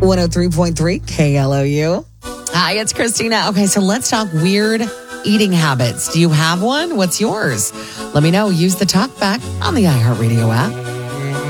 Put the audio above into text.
103.3 KLOU. Hi, it's Christina. Okay, so let's talk weird eating habits. Do you have one? What's yours? Let me know. Use the talk back on the iHeartRadio app.